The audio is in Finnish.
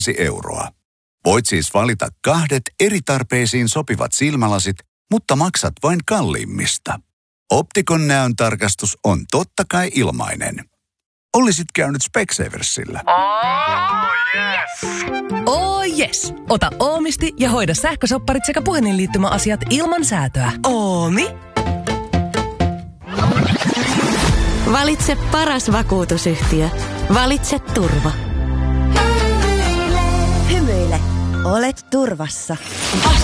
euroa. Voit siis valita 2 eri tarpeisiin sopivat silmälasit, mutta maksat vain kalliimmista. Optikon näöntarkastus on totta kai ilmainen. Olisit käynyt Specsaversilla. Oh yes! Ota Oomisti ja hoida sähkösopparit sekä puhelinliittymäasiat ilman säätöä. Oomi. Valitse paras vakuutusyhtiö. Valitse turva. Hymyile. Olet turvassa.